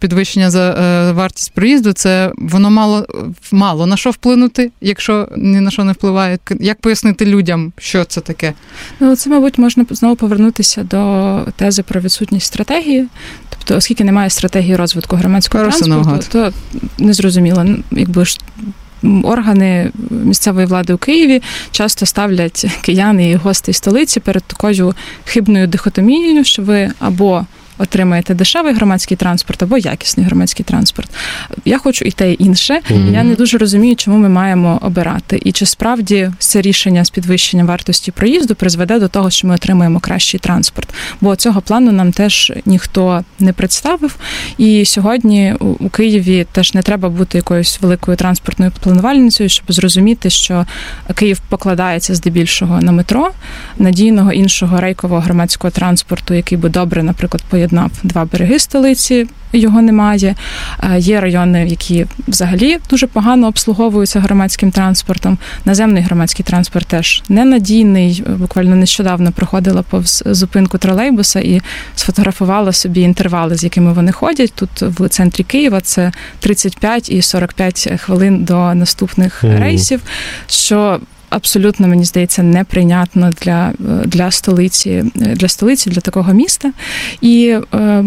підвищення за вартість проїзду, це воно мало на що вплинути, якщо ні на що не впливає. Як пояснити людям, що це таке? Ну, це, мабуть, можна знову повернутися до тези про відсутність стратегії. Тобто, оскільки немає стратегії розвитку громадського транспорту, то незрозуміло, якби ж органи місцевої влади у Києві часто ставлять киян і гостей столиці перед такою хибною дихотомією, що ви або отримаєте дешевий громадський транспорт або якісний громадський транспорт. Я хочу і те, і інше. Я не дуже розумію, чому ми маємо обирати. І чи справді це рішення з підвищенням вартості проїзду призведе до того, що ми отримаємо кращий транспорт. Бо цього плану нам теж ніхто не представив. І сьогодні у Києві теж не треба бути якоюсь великою транспортною планувальницею, щоб зрозуміти, що Київ покладається здебільшого на метро, надійного іншого рейкового громадського транспорту, який би добре, наприклад, поєднав два береги столиці, його немає. Є райони, які взагалі дуже погано обслуговуються громадським транспортом. Наземний громадський транспорт теж ненадійний. Буквально нещодавно проходила повз зупинку тролейбуса і сфотографувала собі інтервали, з якими вони ходять. Тут в центрі Києва це 35 і 45 хвилин до наступних рейсів, що абсолютно, мені здається, неприйнятно для столиці, для такого міста. І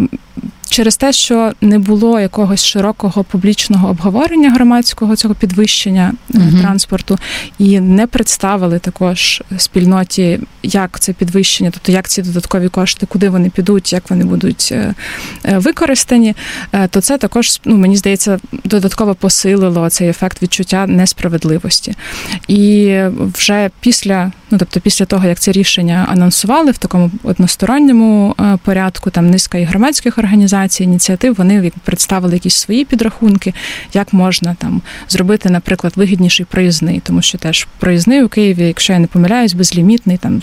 через те, що не було якогось широкого публічного обговорення громадського цього підвищення транспорту, і не представили також спільноті, як це підвищення, тобто як ці додаткові кошти, куди вони підуть, як вони будуть використані, то це також, мені здається, додатково посилило цей ефект відчуття несправедливості. І вже після того, як це рішення анонсували в такому односторонньому порядку, там низка і громадських організацій, ініціатив, вони представили якісь свої підрахунки, як можна там зробити, наприклад, вигідніший проїзний, тому що теж проїзний у Києві, якщо я не помиляюсь, безлімітний, там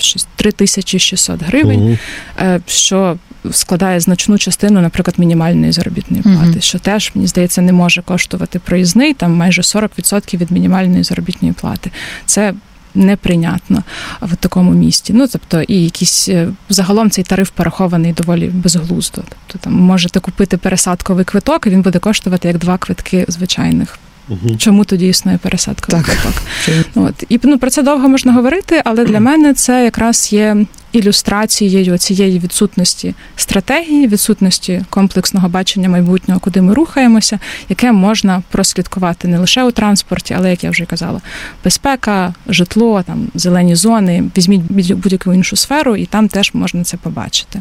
3600 гривень, що складає значну частину, наприклад, мінімальної заробітної плати, що теж, мені здається, не може коштувати проїзний, там майже 40% від мінімальної заробітної плати. Це неприйнятно в такому місті. Тобто, і якийсь загалом цей тариф порахований доволі безглуздо. Тобто, там можете купити пересадковий квиток, і він буде коштувати як 2 квитки звичайних. Чому тоді існує пересадковий квиток? І про це довго можна говорити, але для мене це якраз є ілюстрацією цієї відсутності стратегії, відсутності комплексного бачення майбутнього, куди ми рухаємося, яке можна прослідкувати не лише у транспорті, але, як я вже казала, безпека, житло, там зелені зони, візьміть будь-яку іншу сферу, і там теж можна це побачити.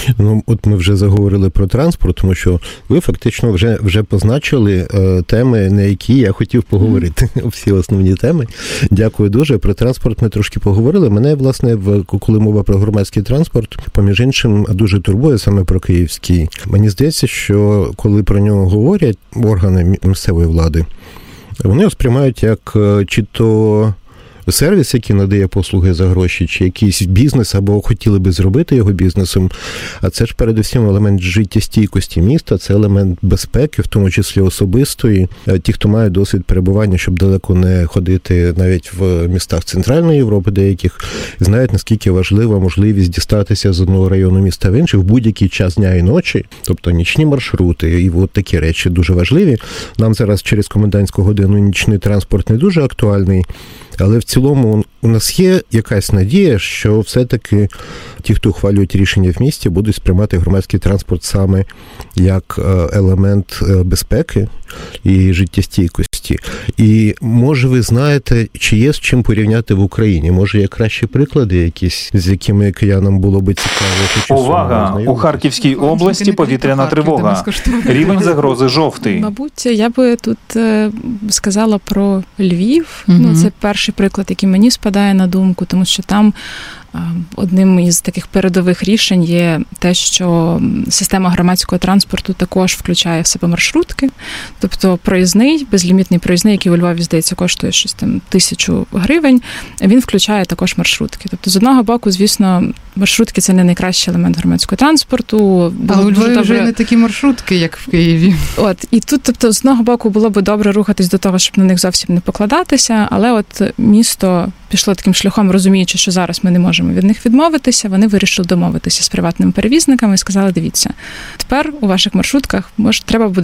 От ми вже заговорили про транспорт, тому що ви фактично вже позначили теми, на які я хотів поговорити. Всі основні теми. Дякую дуже. Про транспорт ми трошки поговорили. Мене, власне, коли мова про громадський транспорт, поміж іншим, дуже турбує саме про київський. Мені здається, що коли про нього говорять органи місцевої влади, вони його сприймають як чи то сервіс, який надає послуги за гроші, чи якийсь бізнес, або хотіли би зробити його бізнесом. А це ж передусім елемент життєстійкості міста, це елемент безпеки, в тому числі особистої. Ті, хто має досвід перебування, щоб далеко не ходити навіть в містах Центральної Європи деяких, знають, наскільки важлива можливість дістатися з одного району міста в інший в будь-який час дня і ночі, тобто нічні маршрути, і от такі речі дуже важливі. Нам зараз через комендантську годину нічний транспорт не дуже актуальний, але в цілому у нас є якась надія, що все-таки ті, хто ухвалюють рішення в місті, будуть сприймати громадський транспорт саме як елемент безпеки і життєстійкості. І, може, ви знаєте, чи є з чим порівняти в Україні? Може, є кращі приклади якісь, з якими киянам було би цікаво? Увага! У Харківській області повітряна тривога. Рівень загрози жовтий. Мабуть, я би тут сказала про Львів. Це перший приклад, який мені спадає на думку, тому що там одним із таких передових рішень є те, що система громадського транспорту також включає в себе маршрутки. Тобто проїзний, безлімітний проїзний, який у Львові, здається, коштує щось там 1000 гривень, він включає також маршрутки. Тобто, з одного боку, звісно, маршрутки – це не найкращий елемент громадського транспорту. Але у Львові вже не такі маршрутки, як в Києві. І тут, тобто, з одного боку, було б добре рухатись до того, щоб на них зовсім не покладатися, але місто пішло таким шляхом, розуміючи, що зараз ми не можемо від них відмовитися, вони вирішили домовитися з приватними перевізниками і сказали, дивіться, тепер у ваших маршрутках треба буде